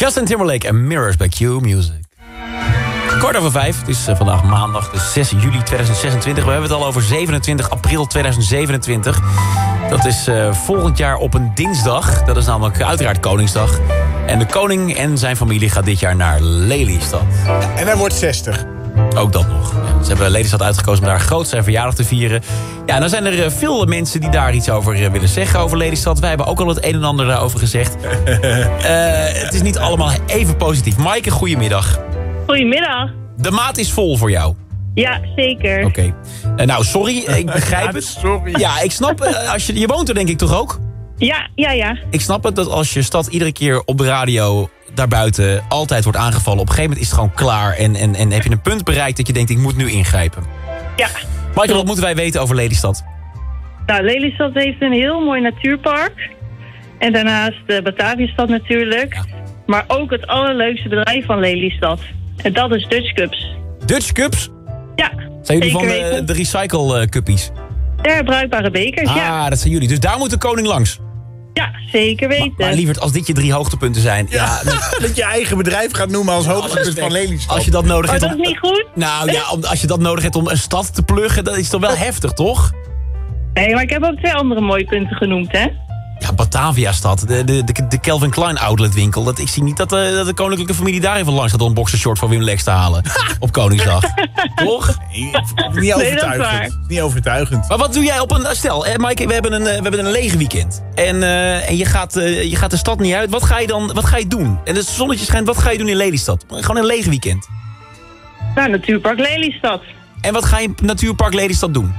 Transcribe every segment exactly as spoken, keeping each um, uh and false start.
Justin Timberlake en Mirrors bij Q Music. Kwart over vijf, het is vandaag maandag, dus zes juli tweeduizend zesentwintig. We hebben het al over zevenentwintig april tweeduizend zevenentwintig. Dat is uh, volgend jaar op een dinsdag. Dat is namelijk uiteraard Koningsdag. En de koning en zijn familie gaat dit jaar naar Lelystad. En hij wordt zestig. Ook dat nog. Ja, ze hebben Lelystad uitgekozen om daar groot zijn verjaardag te vieren. Ja, en dan zijn er veel mensen die daar iets over willen zeggen over Lelystad. Wij hebben ook al het een en ander daarover gezegd. uh, het is niet allemaal even positief. Maaike, goedemiddag. Goedemiddag. De maat is vol voor jou. Ja, zeker. Oké. Okay. Uh, nou, sorry, ik begrijp ja, het. Sorry. Ja, ik snap, uh, als je, je woont er denk ik toch ook? Ja, ja, ja. Ik snap het dat als je stad iedere keer op de radio daarbuiten altijd wordt aangevallen. Op een gegeven moment is het gewoon klaar. En, en, en heb je een punt bereikt dat je denkt, ik moet nu ingrijpen. Ja. Michael, wat moeten wij weten over Lelystad? Nou, Lelystad heeft een heel mooi natuurpark. En daarnaast de Bataviastad natuurlijk. Ja. Maar ook het allerleukste bedrijf van Lelystad. En dat is Dutch Cups. Dutch Cups? Ja. Zijn jullie van de, de recycle cuppies? Herbruikbare bekers, ah, ja. Ah, dat zijn jullie. Dus daar moet de koning langs? Ja, zeker weten. Maar, maar lieverd, als dit je drie hoogtepunten zijn... Ja, ja, dat je eigen bedrijf gaat noemen als hoogtepunt van Lelystad. Als je dat nodig oh, hebt... dat is niet goed? Nou ja, als je dat nodig hebt om een stad te pluggen... dat is toch wel heftig, toch? Nee, maar ik heb ook twee andere mooie punten genoemd, hè? Ja, Bataviastad, de, de, de, de Calvin Klein outletwinkel. Dat, ik zie niet dat de, dat de koninklijke familie daar even langs gaat om een boxershort van Wim Lex te halen. Op Koningsdag. Toch? Nee, niet overtuigend. Nee, niet overtuigend. Maar wat doe jij op een... Stel, hè, Maaike, we hebben een, we hebben een lege weekend. En, uh, en je, gaat, uh, je gaat de stad niet uit. Wat ga je dan wat ga je doen? En het zonnetje schijnt, wat ga je doen in Lelystad? Gewoon een lege weekend. Nou, Natuurpark Lelystad. En wat ga je in Natuurpark Lelystad doen?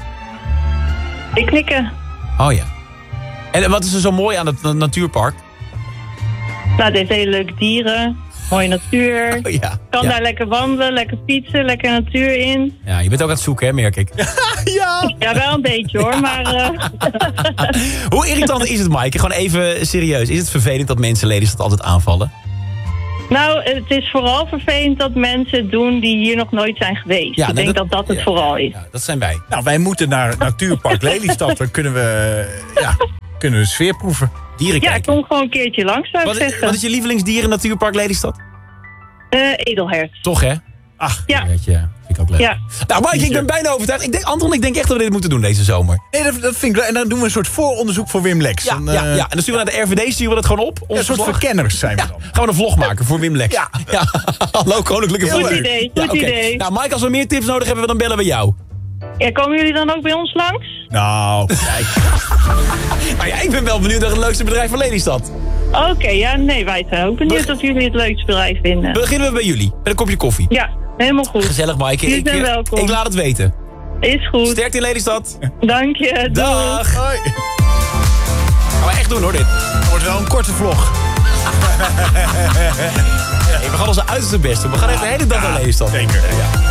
Picknicken. Oh ja. En wat is er zo mooi aan het natuurpark? Nou, het heeft hele leuke dieren. Mooie natuur. Oh, ja. Kan ja. daar lekker wandelen, lekker fietsen, lekker natuur in. Ja, je bent ook aan het zoeken, hè, merk ik. Ja, ja wel een beetje hoor, ja. maar... Uh... Hoe irritant is het, Maaike? Gewoon even serieus. Is het vervelend dat mensen Lelystad altijd aanvallen? Nou, het is vooral vervelend dat mensen het doen die hier nog nooit zijn geweest. Ja, ik denk dat dat, dat het ja, vooral is. Ja, dat zijn wij. Nou, wij moeten naar Natuurpark Lelystad. Dan kunnen we, ja, kunnen we de sfeer proeven. Dieren ja, kijken. kom gewoon een keertje langs, zou ik wat, zeggen. Wat is je lievelingsdier in Natuurpark Lelystad? Uh, edelhert. Toch, hè? Ach, ja. Weet je, vind ik ook leuk. Ja. Nou, Maaike, ik ben bijna overtuigd. Ik denk, Anton, ik denk echt dat we dit moeten doen deze zomer. Nee, dat, dat vind ik leuk. En dan doen we een soort vooronderzoek voor Wim Lex. Ja, dan, uh... ja, ja. En dan sturen we naar de R V D, sturen we dat gewoon op. Ja, een soort verkenners zijn we ja. dan. Gaan we een vlog maken voor Wim Lex. Ja. ja. Hallo, koninklijke Goed familie. idee, goed ja, okay. idee. Nou, Maaike, als we meer tips nodig hebben, dan bellen we jou. Ja, komen jullie dan ook bij ons langs? Nou, kijk. Nou ja, ik ben wel benieuwd naar het leukste bedrijf van Lelystad. Oké, okay, ja, nee, wij zijn ook benieuwd of jullie het leukste bedrijf vinden. Beginnen we bij jullie, met een kopje koffie. Ja, helemaal goed. Gezellig, Maaike. Jullie zijn ik, welkom. Ik laat het weten. Is goed. Sterkte in Lelystad. Dank je. Dag. Hoi. Gaan we echt doen, hoor, dit. Het wordt wel een korte vlog. Hey, we gaan onze uiterste best doen. We gaan echt de hele dag naar Lelystad. Zeker. Ja.